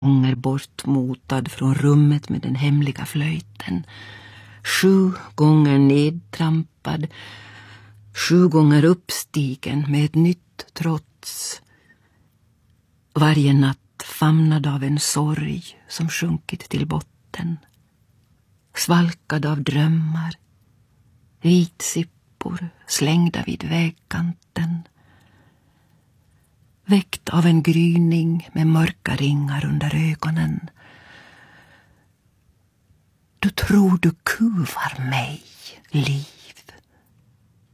gånger bortmotad från rummet med den hemliga flöjten. 7 gånger nedtrampad, 7 gånger uppstigen med ett nytt trots. Varje natt famnad av en sorg som sjunkit till botten. Svalkad av drömmar, vitsippor slängda vid vägkanten. Väckt av en gryning med mörka ringar under ögonen. Du tror du kuvar mig, liv.